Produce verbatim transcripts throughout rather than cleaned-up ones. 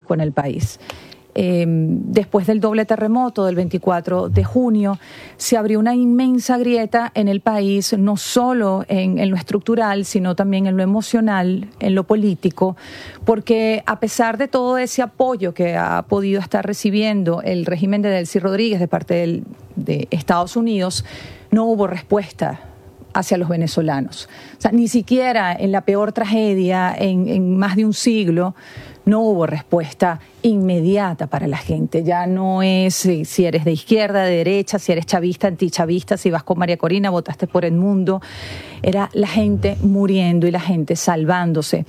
pánico en el país. Eh, después del doble terremoto del veinticuatro de junio, se abrió una inmensa grieta en el país, no solo en, en lo estructural, sino también en lo emocional, en lo político, porque a pesar de todo ese apoyo que ha podido estar recibiendo el régimen de Delcy Rodríguez de parte del, de Estados Unidos, no hubo respuesta hacia los venezolanos. O sea, ni siquiera en la peor tragedia en, en más de un siglo no hubo respuesta inmediata para la gente. Ya no es si, si eres de izquierda, de derecha, si eres chavista, antichavista, si vas con María Corina, votaste por Edmundo. Era la gente muriendo y la gente salvándose.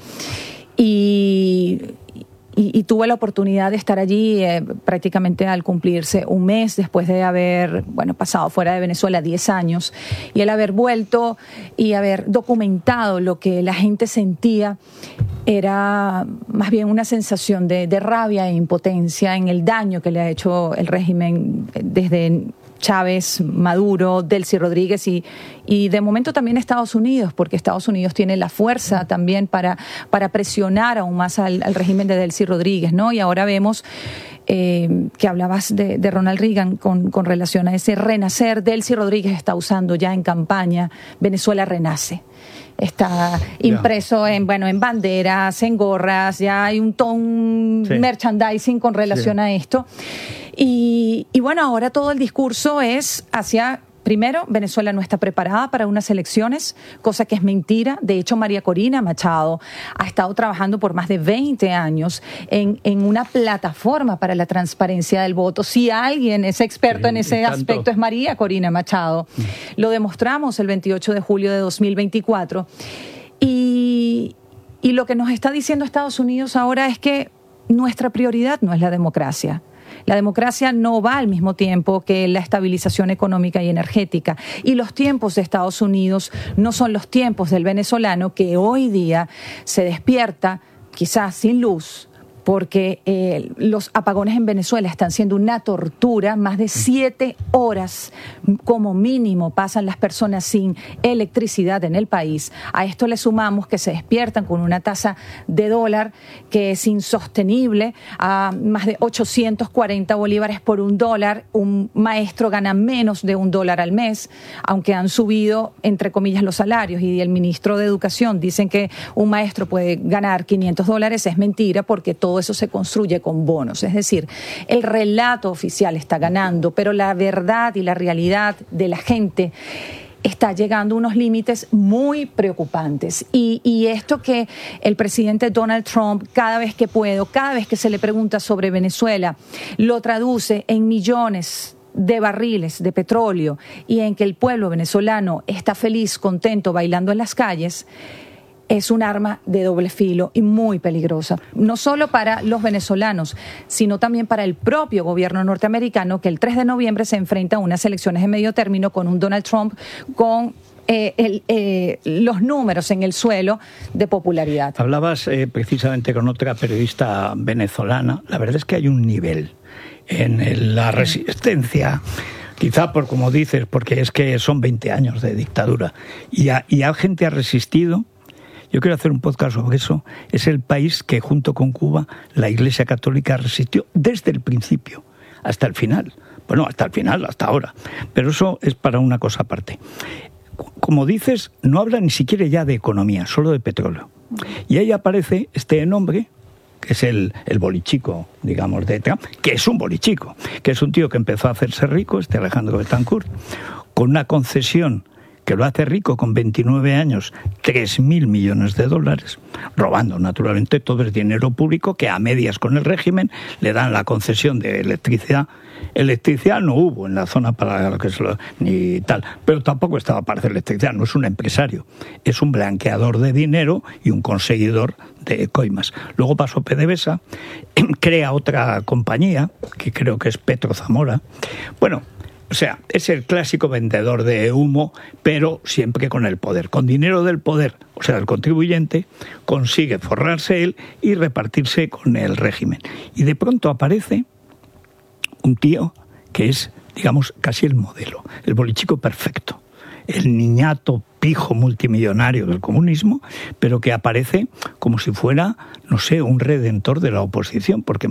Y... Y, y tuve la oportunidad de estar allí eh, prácticamente al cumplirse un mes después de haber, bueno, pasado fuera de Venezuela diez años, y el haber vuelto y haber documentado lo que la gente sentía era más bien una sensación de, de rabia e impotencia en el daño que le ha hecho el régimen desde Chávez, Maduro, Delcy Rodríguez y, y de momento también Estados Unidos, porque Estados Unidos tiene la fuerza también para, para presionar aún más al, al régimen de Delcy Rodríguez, ¿no? Y ahora vemos eh, que hablabas de, de Ronald Reagan con, con relación a ese renacer. Delcy Rodríguez está usando ya en campaña Venezuela renace. Está impreso en, bueno, en banderas, en gorras, ya hay un ton sí. merchandising con relación sí. a esto. Y, y bueno, ahora todo el discurso es hacia, primero, Venezuela no está preparada para unas elecciones, cosa que es mentira. De hecho, María Corina Machado ha estado trabajando por más de veinte años en, en una plataforma para la transparencia del voto. Si alguien es experto sí, en ese aspecto es María Corina Machado. Mm. Lo demostramos el veintiocho de julio de dos mil veinticuatro. Y, y lo que nos está diciendo Estados Unidos ahora es que nuestra prioridad no es la democracia. La democracia no va al mismo tiempo que la estabilización económica y energética. Y los tiempos de Estados Unidos no son los tiempos del venezolano, que hoy día se despierta quizás sin luz, porque eh, los apagones en Venezuela están siendo una tortura. Más de siete horas como mínimo pasan las personas sin electricidad en el país. A esto le sumamos que se despiertan con una tasa de dólar que es insostenible, a más de ochocientos cuarenta bolívares por un dólar. Un maestro gana menos de un dólar al mes, aunque han subido, entre comillas, los salarios. Y el ministro de Educación dicen que un maestro puede ganar quinientos dólares. Es mentira, porque todo Todo eso se construye con bonos. Es decir, el relato oficial está ganando, pero la verdad y la realidad de la gente está llegando a unos límites muy preocupantes. Y, y esto que el presidente Donald Trump, cada vez que puede, cada vez que se le pregunta sobre Venezuela, lo traduce en millones de barriles de petróleo y en que el pueblo venezolano está feliz, contento, bailando en las calles, es un arma de doble filo y muy peligrosa, no solo para los venezolanos, sino también para el propio gobierno norteamericano, que el tres de noviembre se enfrenta a unas elecciones de medio término con un Donald Trump con eh, el, eh, los números en el suelo de popularidad. Hablabas eh, precisamente con otra periodista venezolana. La verdad es que hay un nivel en la resistencia, quizá por como dices, porque es que son veinte años de dictadura, y a, y a gente ha resistido. Yo quiero hacer un podcast sobre eso. Es el país que, junto con Cuba, la Iglesia Católica resistió desde el principio hasta el final. Bueno, hasta el final, hasta ahora. Pero eso es para una cosa aparte. Como dices, no habla ni siquiera ya de economía, solo de petróleo. Y ahí aparece este nombre, que es el, el bolichico, digamos, de Trump, que es un bolichico, que es un tío que empezó a hacerse rico, este Alejandro Betancourt, con una concesión que lo hace rico con veintinueve años, tres mil millones de dólares, robando naturalmente todo el dinero público que a medias con el régimen le dan la concesión de electricidad. Electricidad no hubo en la zona para lo que es lo, ni tal, pero tampoco estaba para hacer electricidad, no es un empresario, es un blanqueador de dinero y un conseguidor de coimas. Luego pasó PDVSA, crea otra compañía, que creo que es Petro Zamora. Bueno, o sea, es el clásico vendedor de humo, pero siempre con el poder. Con dinero del poder, o sea, el contribuyente, consigue forrarse él y repartirse con el régimen. Y de pronto aparece un tío que es, digamos, casi el modelo, el bolichico perfecto, el niñato pijo multimillonario del comunismo, pero que aparece como si fuera, no sé, un redentor de la oposición, porque